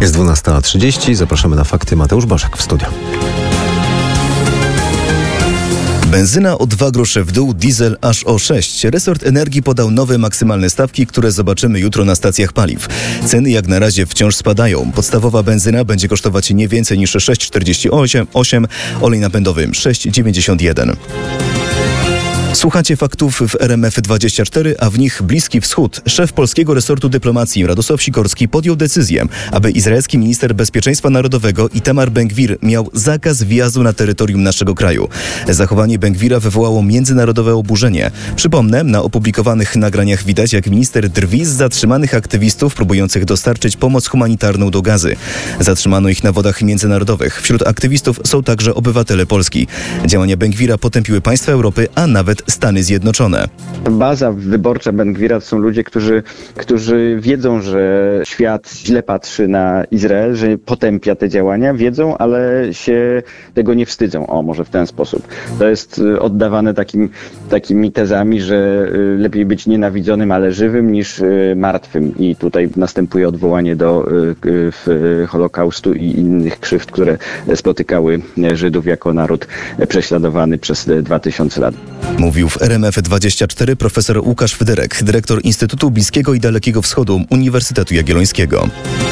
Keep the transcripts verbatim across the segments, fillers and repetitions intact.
Jest dwunasta trzydzieści. Zapraszamy na fakty. Mateusz Baszek w studio. Benzyna o dwa grosze w dół, diesel aż o sześć. Resort Energii podał nowe maksymalne stawki, które zobaczymy jutro na stacjach paliw. Ceny jak na razie wciąż spadają. Podstawowa benzyna będzie kosztować nie więcej niż sześć czterdzieści osiem, olej napędowy sześć dziewięćdziesiąt jeden. Słuchacie faktów w R M F dwadzieścia cztery, a w nich Bliski Wschód. Szef polskiego resortu dyplomacji Radosław Sikorski podjął decyzję, aby izraelski minister bezpieczeństwa narodowego Itamar Ben-Gvir miał zakaz wjazdu na terytorium naszego kraju. Zachowanie Ben-Gvira wywołało międzynarodowe oburzenie. Przypomnę, na opublikowanych nagraniach widać, jak minister drwi z zatrzymanych aktywistów próbujących dostarczyć pomoc humanitarną do Gazy. Zatrzymano ich na wodach międzynarodowych. Wśród aktywistów są także obywatele Polski. Działania Ben-Gvira potępiły państwa Europy, a nawet Stany Zjednoczone. Baza wyborcza Ben-Gvira to są ludzie, którzy, którzy wiedzą, że świat źle patrzy na Izrael, że potępia te działania, wiedzą, ale się tego nie wstydzą. O, może w ten sposób. To jest oddawane takim, takimi tezami, że lepiej być nienawidzonym, ale żywym niż martwym. I tutaj następuje odwołanie do Holokaustu i innych krzywd, które spotykały Żydów jako naród prześladowany przez dwa tysiące lat. Mówił w R M F dwadzieścia cztery profesor Łukasz Fryderek, dyrektor Instytutu Bliskiego i Dalekiego Wschodu Uniwersytetu Jagiellońskiego.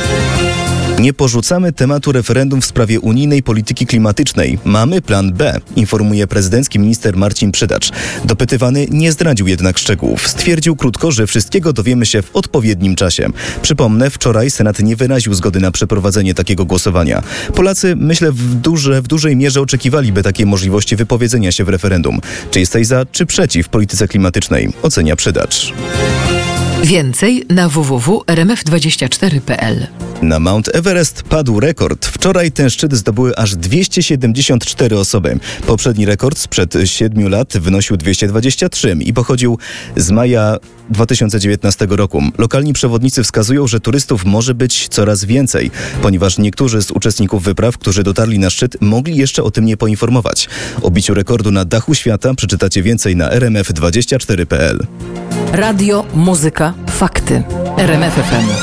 Nie porzucamy tematu referendum w sprawie unijnej polityki klimatycznej. Mamy plan B, informuje prezydencki minister Marcin Przydacz. Dopytywany nie zdradził jednak szczegółów. Stwierdził krótko, że wszystkiego dowiemy się w odpowiednim czasie. Przypomnę, wczoraj Senat nie wyraził zgody na przeprowadzenie takiego głosowania. Polacy, myślę, w, duże, w dużej mierze oczekiwaliby takiej możliwości wypowiedzenia się w referendum. Czy jesteś za, czy przeciw polityce klimatycznej? Ocenia Przydacz. Więcej na w w w kropka r m f dwadzieścia cztery kropka p l. Na Mount Everest padł rekord. Wczoraj ten szczyt zdobyły aż dwieście siedemdziesiąt cztery osoby. Poprzedni rekord sprzed siedmiu lat wynosił dwieście dwadzieścia trzy i pochodził z maja dwa tysiące dziewiętnastego roku. Lokalni przewodnicy wskazują, że turystów może być coraz więcej, ponieważ niektórzy z uczestników wypraw, którzy dotarli na szczyt, mogli jeszcze o tym nie poinformować. O biciu rekordu na dachu świata przeczytacie więcej na r m f dwadzieścia cztery kropka p l. Radio, muzyka, fakty. R M F F M.